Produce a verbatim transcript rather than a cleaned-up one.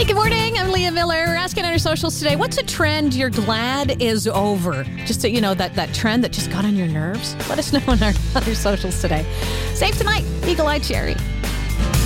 Hey, good morning. I'm Leah Miller. We're asking on our socials today, what's a trend you're glad is over? Just so you know, that, that trend that just got on your nerves. Let us know on our other socials today. Save tonight, Eagle Eye Cherry.